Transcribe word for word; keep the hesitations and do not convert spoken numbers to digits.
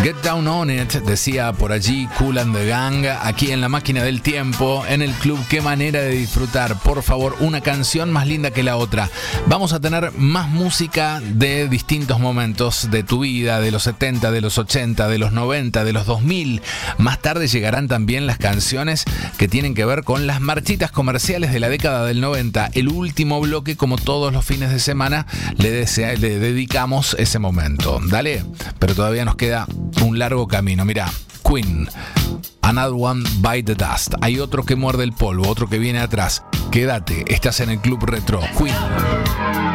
Get Down On It, decía por allí Kool and the Gang, aquí en la máquina del tiempo, en el club. Qué manera de disfrutar, por favor, una canción más linda que la otra. Vamos a tener más música de distintos momentos de tu vida, de los setenta, de los ochenta, de los noventa, de los dos mil. Más tarde llegarán también las canciones que tienen que ver con las marchitas comerciales de la década del noventa. El último bloque, como todos los fines de semana, le, desea, le dedicamos ese momento. Dale, pero todavía nos queda un largo camino. Mira, Queen, Another One Bite the Dust. Hay otro que muerde el polvo, otro que viene atrás. Quédate, estás en el Club Retro. Queen.